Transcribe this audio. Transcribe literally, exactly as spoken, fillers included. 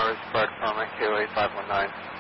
Towers, Flight Potomac, K O eight five one nine.